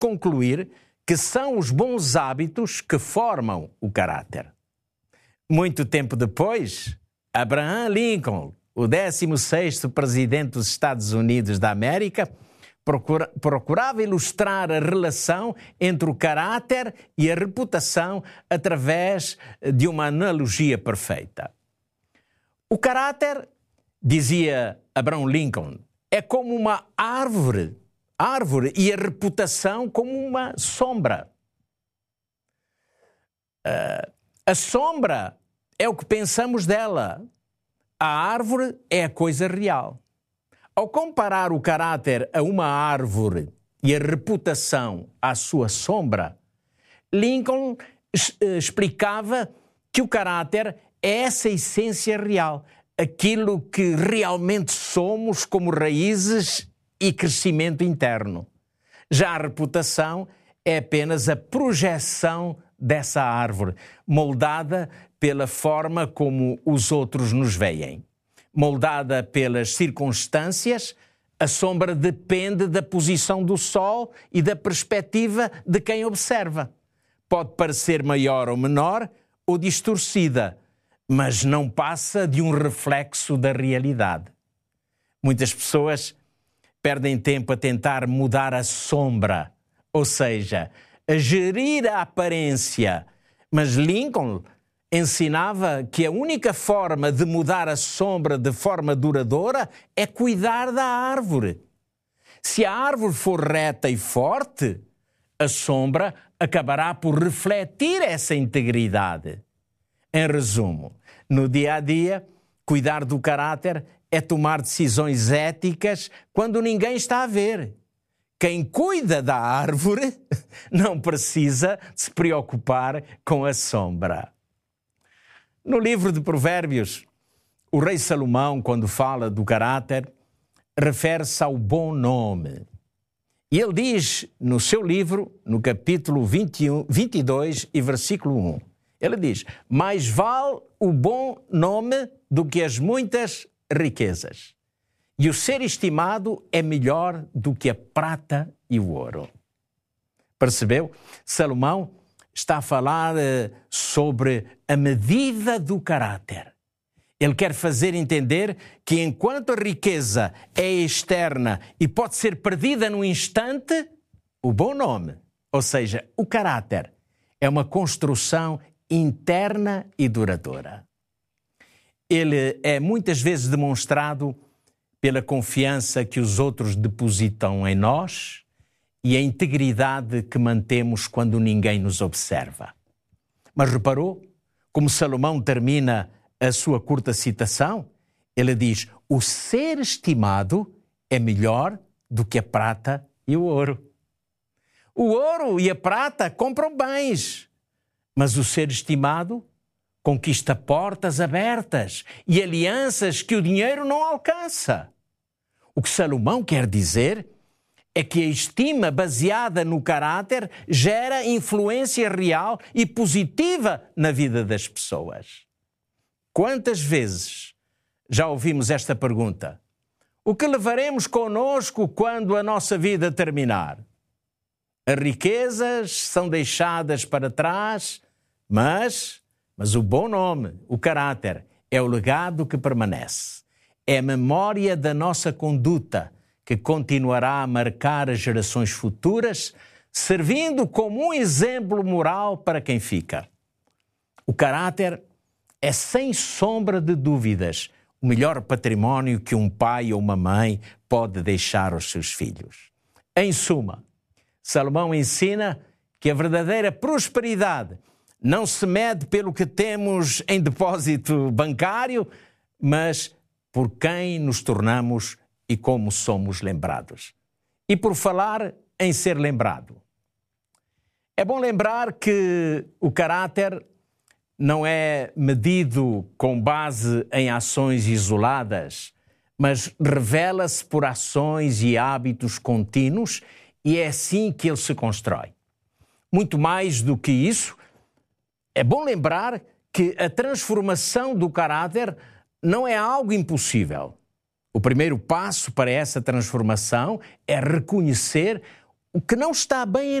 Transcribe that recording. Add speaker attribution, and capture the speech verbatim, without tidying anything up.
Speaker 1: concluir que são os bons hábitos que formam o caráter. Muito tempo depois, Abraham Lincoln, o décimo sexto presidente dos Estados Unidos da América, procura, procurava ilustrar a relação entre o caráter e a reputação através de uma analogia perfeita. O caráter, dizia Abraham Lincoln, é como uma árvore, árvore e a reputação como uma sombra. Uh, a sombra é o que pensamos dela. A árvore é a coisa real. Ao comparar o caráter a uma árvore e a reputação à sua sombra, Lincoln explicava que o caráter é essa essência real, aquilo que realmente somos como raízes e crescimento interno. Já a reputação é apenas a projeção dessa árvore, moldada pela forma como os outros nos veem. Moldada pelas circunstâncias, a sombra depende da posição do sol e da perspectiva de quem observa. Pode parecer maior ou menor ou distorcida, mas não passa de um reflexo da realidade. Muitas pessoas perdem tempo a tentar mudar a sombra, ou seja, a gerir a aparência, mas Lincoln ensinava que a única forma de mudar a sombra de forma duradoura é cuidar da árvore. Se a árvore for reta e forte, a sombra acabará por refletir essa integridade. Em resumo, no dia a dia, cuidar do caráter é tomar decisões éticas quando ninguém está a ver. Quem cuida da árvore não precisa se preocupar com a sombra. No livro de Provérbios, o rei Salomão, quando fala do caráter, refere-se ao bom nome. E ele diz no seu livro, no capítulo vinte e um, vinte e dois e versículo um, ele diz: mais vale o bom nome do que as muitas riquezas, e o ser estimado é melhor do que a prata e o ouro. Percebeu? Salomão está a falar uh, sobre a medida do caráter. Ele quer fazer entender que enquanto a riqueza é externa e pode ser perdida num instante, o bom nome, ou seja, o caráter, é uma construção interna e duradoura. Ele é muitas vezes demonstrado pela confiança que os outros depositam em nós e a integridade que mantemos quando ninguém nos observa. Mas reparou como Salomão termina a sua curta citação? Ele diz: o ser estimado é melhor do que a prata e o ouro. O ouro e a prata compram bens, mas o ser estimado conquista portas abertas e alianças que o dinheiro não alcança. O que Salomão quer dizer é que a estima baseada no caráter gera influência real e positiva na vida das pessoas. Quantas vezes já ouvimos esta pergunta? O que levaremos conosco quando a nossa vida terminar? As riquezas são deixadas para trás, mas, mas o bom nome, o caráter, é o legado que permanece. É a memória da nossa conduta que continuará a marcar as gerações futuras, servindo como um exemplo moral para quem fica. O caráter é, sem sombra de dúvidas, o melhor património que um pai ou uma mãe pode deixar aos seus filhos. Em suma, Salomão ensina que a verdadeira prosperidade não se mede pelo que temos em depósito bancário, mas por quem nos tornamos e como somos lembrados. E por falar em ser lembrado, é bom lembrar que o caráter não é medido com base em ações isoladas, mas revela-se por ações e hábitos contínuos, e é assim que ele se constrói. Muito mais do que isso, é bom lembrar que a transformação do caráter não é algo impossível. O primeiro passo para essa transformação é reconhecer o que não está bem em